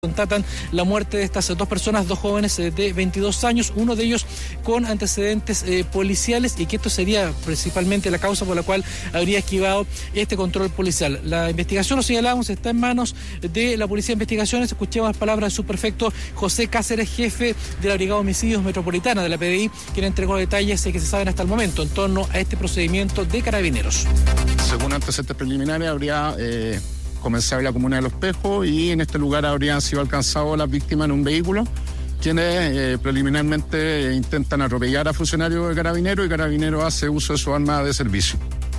Contatan la muerte de estas dos personas, dos jóvenes de 22 años, uno de ellos con antecedentes policiales, y que esto sería principalmente la causa por la cual habría esquivado este control policial. La investigación, lo señalábamos, está en manos de la Policía de Investigaciones. Escuchemos las palabras del subprefecto José Cáceres, jefe de la Brigada de Homicidios Metropolitana de la PDI, quien entregó detalles que se saben hasta el momento en torno a este procedimiento de Carabineros. Según antecedentes preliminares, habría comenzado en la comuna de Los Pejos, y en este lugar habrían sido alcanzados las víctimas en un vehículo, quienes preliminarmente intentan atropellar a funcionarios de Carabineros, y Carabineros hace uso de su arma de servicio.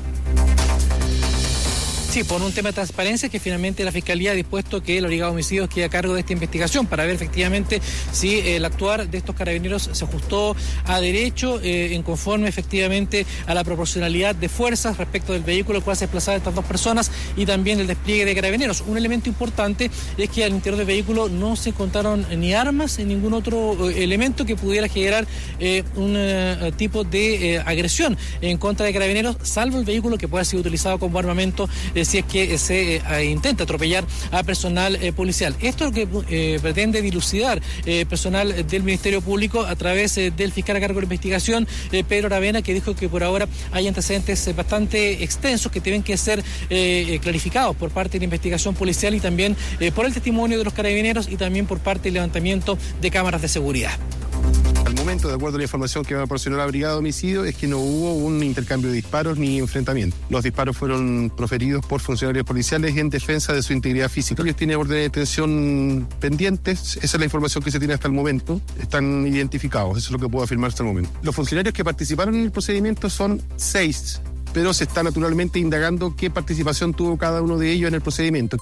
Sí, por un tema de transparencia que finalmente la Fiscalía ha dispuesto que la Brigada de Homicidios quede a cargo de esta investigación para ver efectivamente si el actuar de estos carabineros se ajustó a derecho, en conforme efectivamente a la proporcionalidad de fuerzas respecto del vehículo al cual se desplazaban estas dos personas, y también el despliegue de carabineros. Un elemento importante es que al interior del vehículo no se encontraron ni armas ni ningún otro elemento que pudiera generar un tipo de agresión en contra de carabineros, salvo el vehículo que pueda ser utilizado como armamento si es que se intenta atropellar a personal policial. Esto es lo que pretende dilucidar personal del Ministerio Público a través del fiscal a cargo de la investigación, Pedro Aravena, que dijo que por ahora hay antecedentes bastante extensos que tienen que ser clarificados por parte de la investigación policial, y también por el testimonio de los carabineros, y también por parte del levantamiento de cámaras de seguridad. Al momento, de acuerdo a la información que me proporcionó la Brigada de Homicidio, es que no hubo un intercambio de disparos ni enfrentamiento. Los disparos fueron proferidos por funcionarios policiales en defensa de su integridad física. Ellos tienen orden de detención pendientes, esa es la información que se tiene hasta el momento. Están identificados, eso es lo que puedo afirmar hasta el momento. Los funcionarios que participaron en el procedimiento son 6, pero se está naturalmente indagando qué participación tuvo cada uno de ellos en el procedimiento.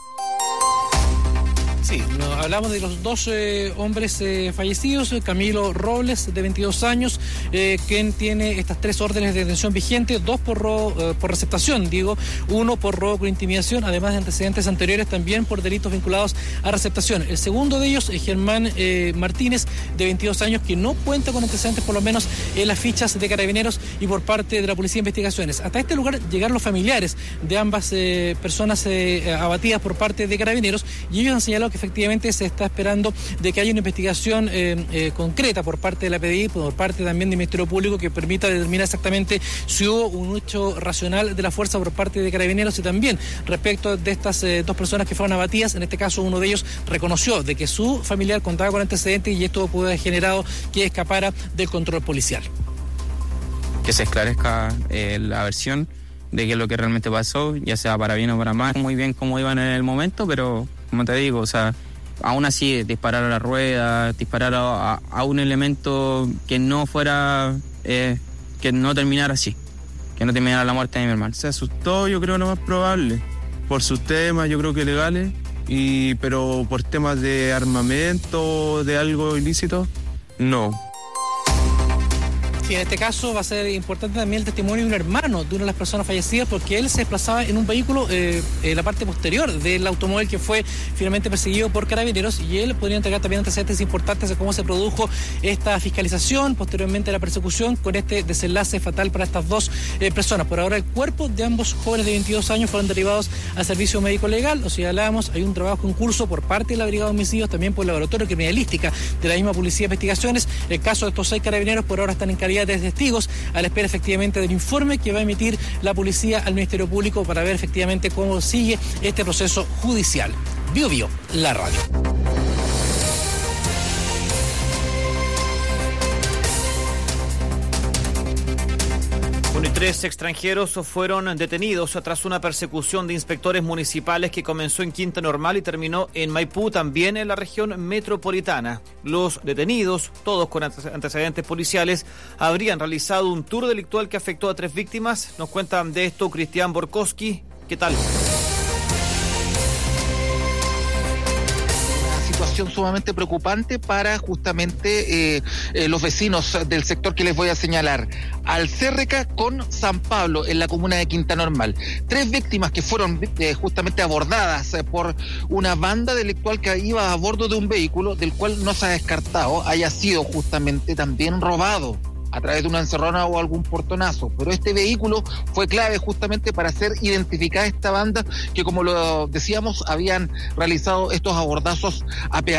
Sí, hablamos de los dos hombres fallecidos. Camilo Robles, de 22 años, quien tiene estas 3 órdenes de detención vigentes, 2 por receptación, uno por robo con intimidación, además de antecedentes anteriores también por delitos vinculados a receptación. El segundo de ellos es Germán Martínez, de 22 años, que no cuenta con antecedentes, por lo menos en las fichas de Carabineros y por parte de la Policía de Investigaciones. Hasta este lugar llegaron los familiares de ambas personas abatidas por parte de Carabineros, y ellos han señalado que efectivamente se está esperando de que haya una investigación concreta por parte de la PDI, por parte también del Ministerio Público, que permita determinar exactamente si hubo un hecho racional de la fuerza por parte de Carabineros, y también respecto de estas dos personas que fueron abatidas. En este caso, uno de ellos reconoció de que su familiar contaba con antecedentes, y esto pudo haber generado que escapara del control policial. Que se esclarezca la versión de qué es lo que realmente pasó, ya sea para bien o para mal. Muy bien cómo iban en el momento, pero como te digo, o sea, aún así disparar a la rueda, disparar a un elemento que no fuera, que no terminara así, que no terminara la muerte de mi hermano. Se asustó, yo creo, lo más probable, por sus temas, yo creo que legales, pero por temas de armamento, de algo ilícito, no. Y en este caso va a ser importante también el testimonio de un hermano de una de las personas fallecidas, porque él se desplazaba en un vehículo en la parte posterior del automóvil que fue finalmente perseguido por Carabineros, y él podría entregar también antecedentes importantes de cómo se produjo esta fiscalización, posteriormente la persecución, con este desenlace fatal para estas dos personas. Por ahora, el cuerpo de ambos jóvenes de 22 años fueron derivados al servicio médico legal. O sea, hablábamos, hay un trabajo en curso por parte de la Brigada de Homicidios, también por el Laboratorio de Criminalística de la misma Policía de Investigaciones. El caso de estos 6 carabineros por ahora están en calidad de testigos, a la espera efectivamente del informe que va a emitir la policía al Ministerio Público para ver efectivamente cómo sigue este proceso judicial. Bio, la radio. 3 extranjeros fueron detenidos tras una persecución de inspectores municipales que comenzó en Quinta Normal y terminó en Maipú, también en la región metropolitana. Los detenidos, todos con antecedentes policiales, habrían realizado un tour delictual que afectó a 3 víctimas. Nos cuentan de esto Cristian Borkowski. ¿Qué tal? Sumamente preocupante para justamente los vecinos del sector que les voy a señalar. Alcérreca con San Pablo, en la comuna de Quinta Normal. 3 víctimas que fueron justamente abordadas por una banda delictual que iba a bordo de un vehículo del cual no se ha descartado haya sido justamente también robado a través de una encerrona o algún portonazo, pero este vehículo fue clave justamente para hacer identificada esta banda que, como lo decíamos, habían realizado estos abordazos a peatones.